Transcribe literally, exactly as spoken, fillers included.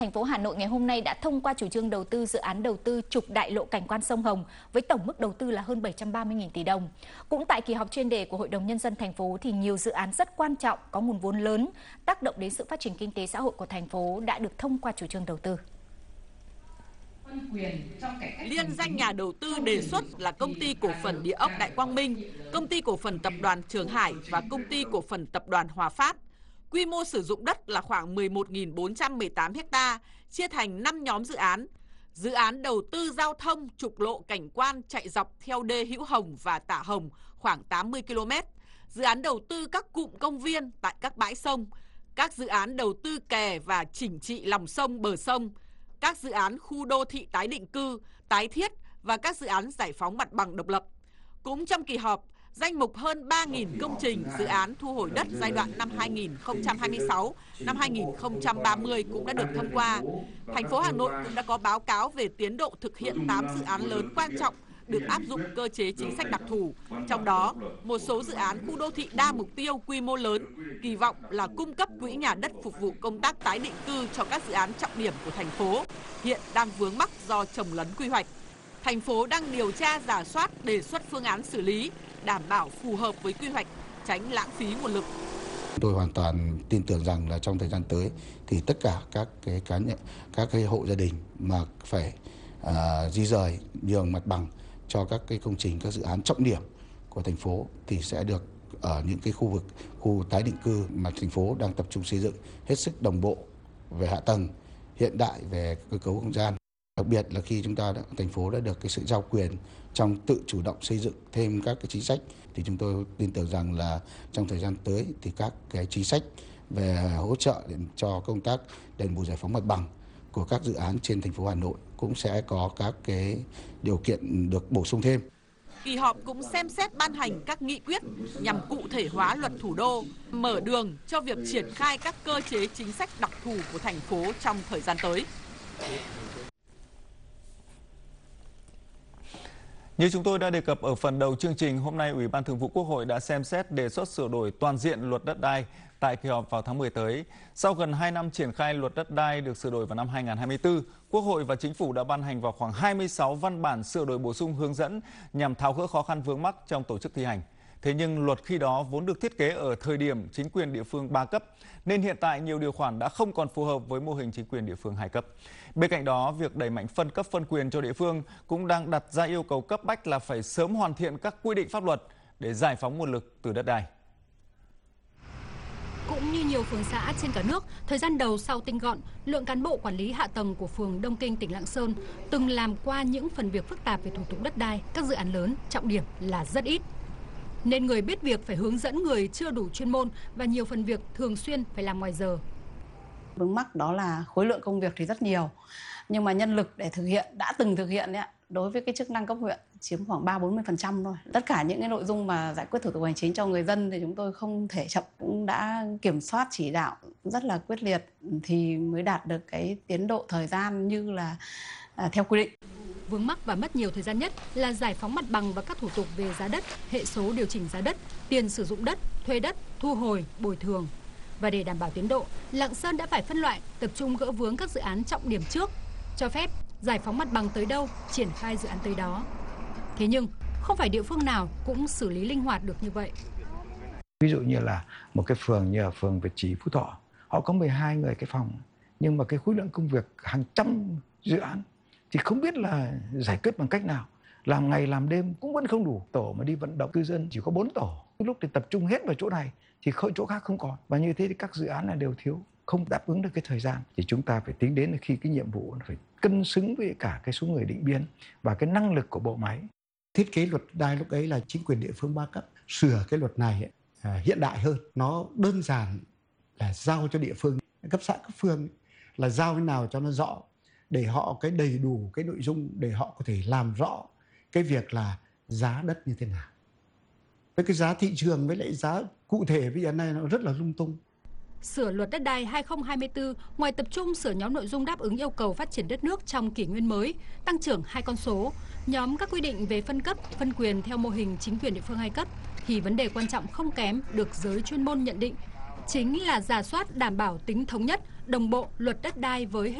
Thành phố Hà Nội ngày hôm nay đã thông qua chủ trương đầu tư dự án đầu tư trục đại lộ cảnh quan sông Hồng với tổng mức đầu tư là hơn bảy trăm ba mươi nghìn tỷ đồng. Cũng tại kỳ họp chuyên đề của Hội đồng Nhân dân thành phố thì nhiều dự án rất quan trọng có nguồn vốn lớn, tác động đến sự phát triển kinh tế xã hội của thành phố đã được thông qua chủ trương đầu tư. Liên danh nhà đầu tư đề xuất là Công ty Cổ phần Địa ốc Đại Quang Minh, Công ty Cổ phần Tập đoàn Trường Hải và Công ty Cổ phần Tập đoàn Hòa Phát. Quy mô sử dụng đất là khoảng mười một nghìn bốn trăm mười tám ha, chia thành năm nhóm dự án. Dự án đầu tư giao thông trục lộ cảnh quan chạy dọc theo đê Hữu Hồng và Tả Hồng khoảng tám mươi ki lô mét. Dự án đầu tư các cụm công viên tại các bãi sông. Các dự án đầu tư kè và chỉnh trị lòng sông bờ sông. Các dự án khu đô thị tái định cư, tái thiết và các dự án giải phóng mặt bằng độc lập. Cũng trong kỳ họp, danh mục hơn ba nghìn công trình dự án thu hồi đất giai đoạn năm hai nghìn không trăm hai mươi sáu đến năm hai nghìn không trăm ba mươi cũng đã được thông qua. Thành phố Hà Nội cũng đã có báo cáo về tiến độ thực hiện tám dự án lớn quan trọng được áp dụng cơ chế chính sách đặc thù. Trong đó, một số dự án khu đô thị đa mục tiêu quy mô lớn, kỳ vọng là cung cấp quỹ nhà đất phục vụ công tác tái định cư cho các dự án trọng điểm của thành phố, hiện đang vướng mắc do chồng lấn quy hoạch. Thành phố đang điều tra rà soát đề xuất phương án xử lý, đảm bảo phù hợp với quy hoạch, tránh lãng phí nguồn lực. Tôi hoàn toàn tin tưởng rằng là trong thời gian tới thì tất cả các cái cá nhân, các cái hộ gia đình mà phải uh, di rời nhường mặt bằng cho các cái công trình, các dự án trọng điểm của thành phố thì sẽ được ở những cái khu vực, khu tái định cư mà thành phố đang tập trung xây dựng hết sức đồng bộ về hạ tầng, hiện đại về cơ cấu không gian. Đặc biệt là khi chúng ta đã, thành phố đã được cái sự giao quyền trong tự chủ động xây dựng thêm các cái chính sách thì chúng tôi tin tưởng rằng là trong thời gian tới thì các cái chính sách về hỗ trợ cho công tác đền bù giải phóng mặt bằng của các dự án trên thành phố Hà Nội cũng sẽ có các cái điều kiện được bổ sung thêm. Kỳ họp cũng xem xét ban hành các nghị quyết nhằm cụ thể hóa luật thủ đô, mở đường cho việc triển khai các cơ chế chính sách đặc thù của thành phố trong thời gian tới. Như chúng tôi đã đề cập ở phần đầu chương trình, hôm nay Ủy ban Thường vụ Quốc hội đã xem xét đề xuất sửa đổi toàn diện luật đất đai tại kỳ họp vào tháng mười tới. Sau gần hai năm triển khai luật đất đai được sửa đổi vào năm hai nghìn không trăm hai mươi tư, Quốc hội và Chính phủ đã ban hành vào khoảng hai mươi sáu văn bản sửa đổi bổ sung hướng dẫn nhằm tháo gỡ khó khăn vướng mắc trong tổ chức thi hành. Thế nhưng luật khi đó vốn được thiết kế ở thời điểm chính quyền địa phương ba cấp, nên hiện tại nhiều điều khoản đã không còn phù hợp với mô hình chính quyền địa phương hai cấp. Bên cạnh đó, việc đẩy mạnh phân cấp phân quyền cho địa phương cũng đang đặt ra yêu cầu cấp bách là phải sớm hoàn thiện các quy định pháp luật để giải phóng nguồn lực từ đất đai. Cũng như nhiều phường xã trên cả nước, thời gian đầu sau tinh gọn, lượng cán bộ quản lý hạ tầng của phường Đông Kinh, tỉnh Lạng Sơn từng làm qua những phần việc phức tạp về thủ tục đất đai, các dự án lớn, trọng điểm là rất ít. Nên người biết việc phải hướng dẫn người chưa đủ chuyên môn và nhiều phần việc thường xuyên phải làm ngoài giờ. Vướng mắc đó là khối lượng công việc thì rất nhiều, nhưng mà nhân lực để thực hiện, đã từng thực hiện ấy, đối với cái chức năng cấp huyện chiếm khoảng ba bốn mươi phần trăm thôi. Tất cả những cái nội dung mà giải quyết thủ tục hành chính cho người dân thì chúng tôi không thể chậm, cũng đã kiểm soát chỉ đạo rất là quyết liệt thì mới đạt được cái tiến độ thời gian như là à, theo quy định. Vướng mắc và mất nhiều thời gian nhất là giải phóng mặt bằng và các thủ tục về giá đất, hệ số điều chỉnh giá đất, tiền sử dụng đất, thuê đất, thu hồi, bồi thường. Và để đảm bảo tiến độ, Lạng Sơn đã phải phân loại, tập trung gỡ vướng các dự án trọng điểm trước, cho phép giải phóng mặt bằng tới đâu, triển khai dự án tới đó. Thế nhưng, không phải địa phương nào cũng xử lý linh hoạt được như vậy. Ví dụ như là một cái phường như ở phường Việt Trì, Phú Thọ, họ có mười hai người cái phòng, nhưng mà cái khối lượng công việc hàng trăm dự án thì không biết là giải quyết bằng cách nào. Làm ngày làm đêm cũng vẫn không đủ. Tổ mà đi vận động cư dân chỉ có bốn tổ. Lúc thì tập trung hết vào chỗ này thì chỗ khác không còn. Và như thế thì các dự án này đều thiếu, không đáp ứng được cái thời gian. Thì chúng ta phải tính đến khi cái nhiệm vụ nó phải cân xứng với cả cái số người định biên và cái năng lực của bộ máy. Thiết kế luật đai lúc ấy là chính quyền địa phương ba cấp. Sửa cái luật này ấy, à, hiện đại hơn. Nó đơn giản là giao cho địa phương, cấp xã, cấp phường là giao cái nào cho nó rõ, để họ cái đầy đủ cái nội dung để họ có thể làm rõ cái việc là giá đất như thế nào. Với cái giá thị trường với lại giá cụ thể bây giờ này nó rất là lung tung. Sửa luật đất đai hai nghìn không trăm hai mươi tư, ngoài tập trung sửa nhóm nội dung đáp ứng yêu cầu phát triển đất nước trong kỷ nguyên mới, tăng trưởng hai con số, nhóm các quy định về phân cấp, phân quyền theo mô hình chính quyền địa phương hai cấp, thì vấn đề quan trọng không kém được giới chuyên môn nhận định chính là rà soát đảm bảo tính thống nhất, đồng bộ luật đất đai với hệ